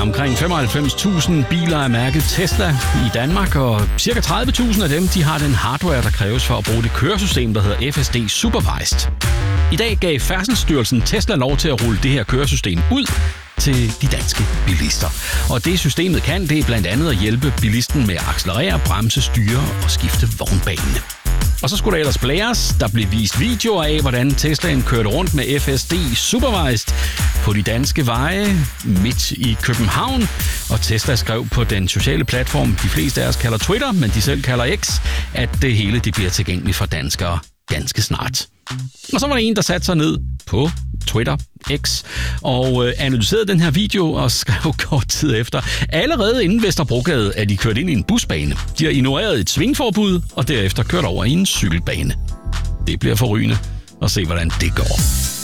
omkring 95.000 biler af mærket Tesla i Danmark, og ca. 30.000 af dem de har den hardware, der kræves for at bruge det køresystem, der hedder FSD Supervised. I dag gav Færdselsstyrelsen Tesla lov til at rulle det her køresystem ud til de danske bilister. Og det systemet kan, det er blandt andet at hjælpe bilisten med at accelerere, bremse, styre og skifte vognbane. Og så skulle der ellers blæres. Der blev vist videoer af, hvordan Teslaen kørte rundt med FSD Supervised på de danske veje midt i København. Og Tesla skrev på den sociale platform, de fleste af os kalder Twitter, men de selv kalder X, at det hele det bliver tilgængeligt for danskere ganske snart. Og så var der en, der satte sig ned på Twitter, X, og analyserede den her video og skrev kort tid efter. Allerede inden Vesterbrogade er de kørt ind i en busbane. De har ignoreret et svingforbud og derefter kørt over i en cykelbane. Det bliver forrygende at se, hvordan det går.